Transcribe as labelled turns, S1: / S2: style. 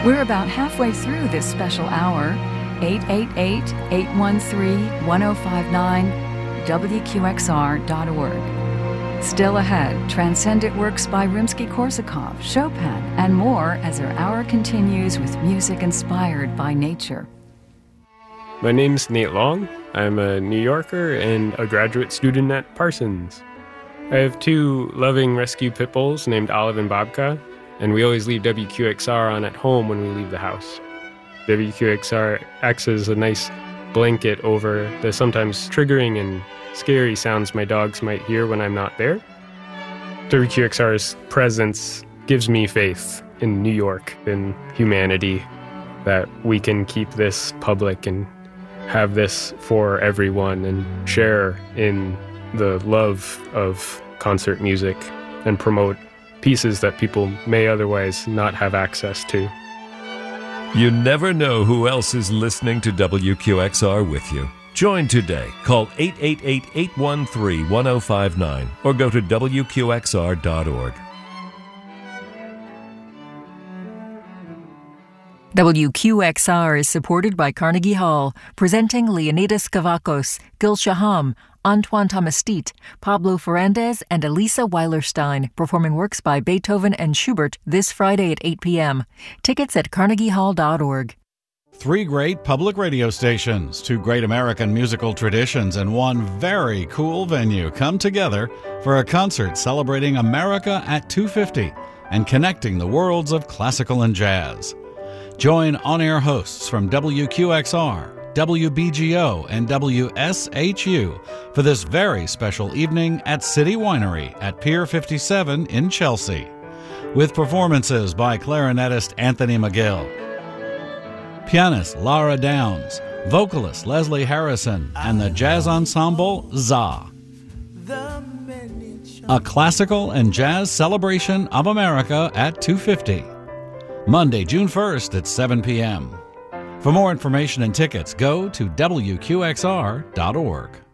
S1: We're about halfway through this special hour. 888-813-1059, WQXR.org. Still ahead, Transcendent Works by Rimsky-Korsakov, Chopin, and more as our hour continues with music inspired by nature.
S2: My name's Nate Long. I'm a New Yorker and a graduate student at Parsons. I have two loving rescue pit bulls named Olive and Bobka, and we always leave WQXR on at home when we leave the house. WQXR acts as a nice blanket over the sometimes triggering and scary sounds my dogs might hear when I'm not there. WQXR's presence gives me faith in New York, in humanity, that we can keep this public and have this for everyone and share in the love of concert music and promote pieces that people may otherwise not have access to.
S3: You never know who else is listening to WQXR with you. Join today. Call 888-813-1059 or go to WQXR.org.
S4: WQXR is supported by Carnegie Hall, presenting Leonidas Kavakos, Gil Shaham, Antoine Tomastit, Pablo Ferrandez, and Elisa Weilerstein, performing works by Beethoven and Schubert this Friday at 8 p.m. Tickets at carnegiehall.org.
S5: Three great public radio stations, two great American musical traditions, and one very cool venue come together for a concert celebrating America at 250 and connecting the worlds of classical and jazz. Join on-air hosts from WQXR, WBGO, and WSHU for this very special evening at City Winery at Pier 57 in Chelsea, with performances by clarinetist Anthony McGill, pianist Lara Downs, vocalist Leslie Harrison, and the jazz ensemble ZA. A classical and jazz celebration of America at 250. Monday, June 1st at 7 p.m. For more information and tickets, go to WQXR.org.